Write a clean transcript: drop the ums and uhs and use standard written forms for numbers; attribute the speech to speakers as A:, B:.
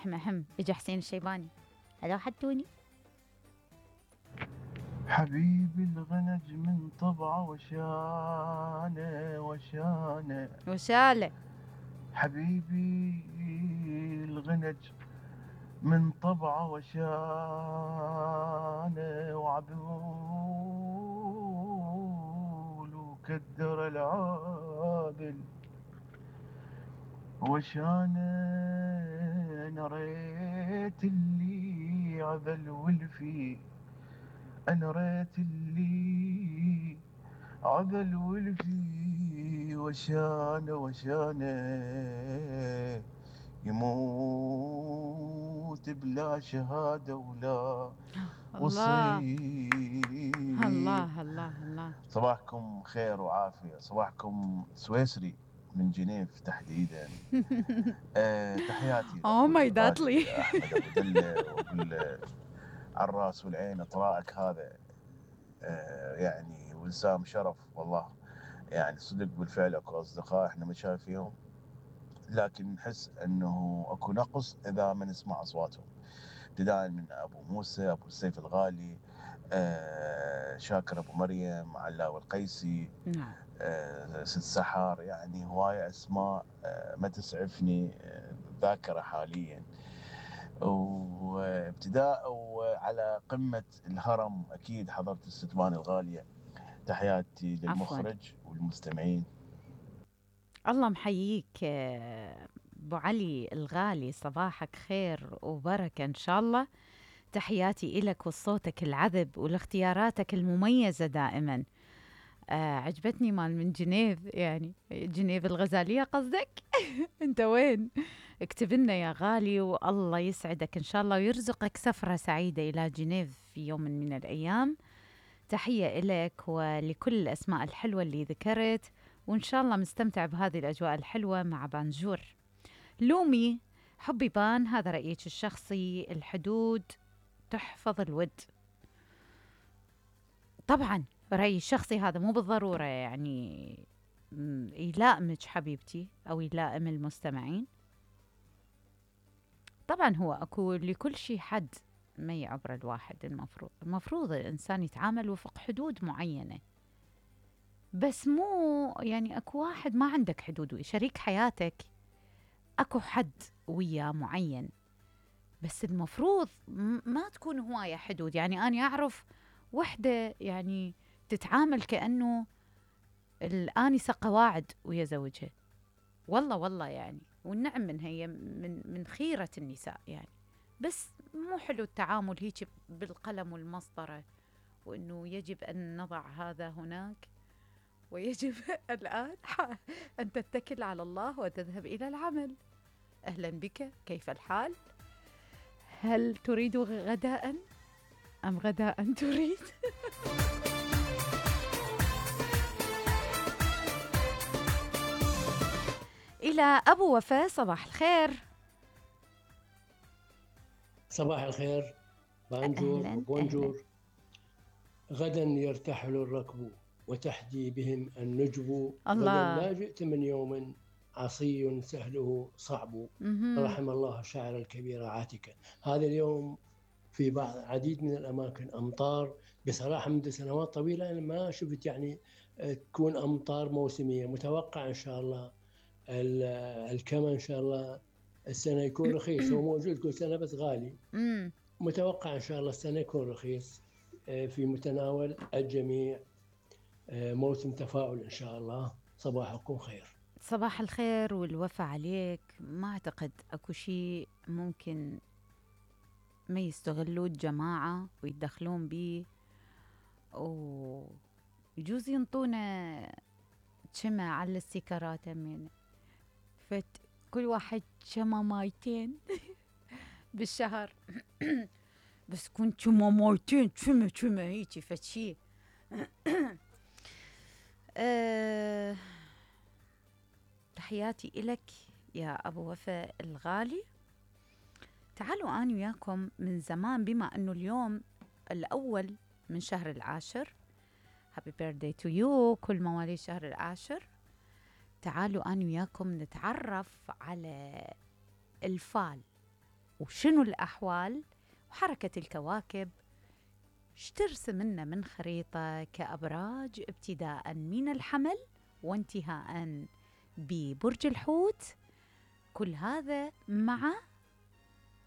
A: حم اجا حسين الشيباني. هلو حدوني.
B: حبيبي الغنج من طبعه وشانه وشانه.
A: وشاله.
B: حبيبي الغنج من طبعه وشانه وعذول وكدر العادل وشانه. نريت اللي عذل والفي، أنا ريت اللي عذل والفي وشانه وشانه. يموت بلا شهادة ولا
A: الله
B: وصية.
A: الله الله الله.
B: صباحكم خير وعافية، صباحكم سويسري من جنيف تحديدا. تحياتي
A: اوه
B: لأخوي
A: ماي دادلي.
B: الغالي أحمد أبو دلة، وأقول له على الراس والعين إطراءك هذا يعني وسام شرف والله. يعني صدق بالفعل اكو اصدقاء احنا مشايف فيهم، لكن نحس انه اكو نقص اذا ما نسمع اصواتهم، ابتداء من ابو موسى، ابو السيف الغالي، شاكر ابو مريم، علاوي القيسي،
A: نعم.
B: ست سحر. يعني هواية اسماء ما تسعفني الذاكرة حاليا. وابتداء وعلى قمة الهرم اكيد حضرت الستبان الغالية. تحياتي
A: عفوا.
B: للمخرج والمستمعين.
A: الله محييك ابو علي الغالي، صباحك خير وبركه ان شاء الله. تحياتي إلك وصوتك العذب والاختياراتك المميزة دائما. عجبتني مال من جنيف، يعني جنيف الغزالية قصدك. انت وين؟ اكتب لنا يا غالي والله يسعدك ان شاء الله ويرزقك سفرة سعيدة إلى جنيف في يوم من الأيام. تحية إلك ولكل الأسماء الحلوة اللي ذكرت، وإن شاء الله مستمتع بهذه الأجواء الحلوة مع بانجور. لومي حبي بان، هذا رأيك الشخصي. الحدود تحفظ الود. طبعا رأيي الشخصي هذا مو بالضرورة يعني يلائمك حبيبتي أو يلائم المستمعين. طبعا هو أكو لكل شيء حد ما يعبر الواحد. المفروض الإنسان يتعامل وفق حدود معينة، بس مو يعني أكو واحد ما عندك حدود، شريك حياتك أكو حد وياه معين، بس المفروض ما تكون هواية حدود. يعني أنا أعرف وحدة يعني تتعامل كأنه الآنسة قواعد ويا زوجها. والله يعني، والنعم من هي من خيرة النساء يعني. بس مو حلو التعامل هيك بالقلم والمسطرة، وإنه يجب أن نضع هذا هناك، ويجب الآن أن تتكل على الله وتذهب إلى العمل. أهلا بك، كيف الحال؟ هل تريد غداء أم غداء تريد؟ إلى أبو وفاء، صباح الخير.
C: صباح الخير بانجور
A: أهلا أهلا.
C: وبونجور. غدا يرتحل الركب وتحجي بهم النجب. غدا
A: الله.
C: لا جئت من يوم عصي سهله صعب. رحم الله الشاعر الكبير عاتكة. هذا اليوم في بعض عديد من الأماكن أمطار. بصراحة منذ سنوات طويلة أنا ما شفت يعني تكون أمطار موسمية. متوقع إن شاء الله الكما إن شاء الله السنة يكون رخيص. هو موجود كل سنة بس غالي. متوقع إن شاء الله السنة يكون رخيص في متناول الجميع. موسم تفاؤل إن شاء الله. صباحكم خير.
A: صباح الخير والوفا عليك. ما أعتقد أكو شيء ممكن ما يستغلوه الجماعة ويدخلون بيه، ويجوز ينطونا شمع على الاستيكرات من كل واحد شمع مايتين بالشهر. بس كنت شمع مايتين شمع هيجي فتشي. تحياتي إلك يا أبو وفاء الغالي. تعالوا أنا وياكم من زمان، بما أنه اليوم الأول من شهر العاشر. Happy birthday to you كل مواليد شهر العاشر. تعالوا أنا وياكم نتعرف على الفال. وشنو الأحوال وحركة الكواكب، ايش ترسم لنا من خريطة كأبراج ابتداء من الحمل وانتهاء ببرج الحوت. كل هذا مع